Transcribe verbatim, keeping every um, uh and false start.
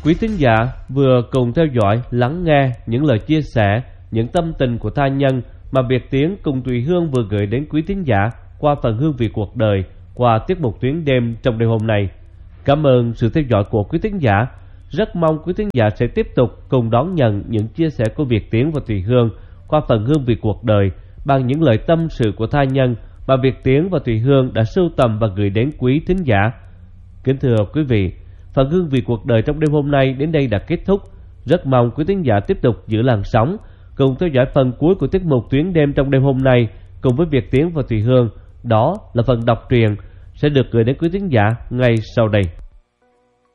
Quý thính giả vừa cùng theo dõi, lắng nghe những lời chia sẻ, những tâm tình của tha nhân mà Việt Tiến cùng Thùy Hương vừa gửi đến quý thính giả qua phần Hương vị cuộc đời qua tiết mục Tuyến đêm trong đêm hôm nay. Cảm ơn sự theo dõi của quý thính giả. Rất mong quý thính giả sẽ tiếp tục cùng đón nhận những chia sẻ của Việt Tiến và Thùy Hương qua phần Hương vị cuộc đời bằng những lời tâm sự của tha nhân mà Việt Tiến và Thùy Hương đã sưu tầm và gửi đến quý thính giả. Kính thưa quý vị, phần Hương vị cuộc đời trong đêm hôm nay đến đây đã kết thúc. Rất mong quý thính giả tiếp tục giữ làn sóng cùng theo dõi phần cuối của tiết mục Tuyến đêm trong đêm hôm nay cùng với Việt Tiến và Thùy Hương. Đó là phần đọc truyện sẽ được gửi đến quý thính giả ngay sau đây.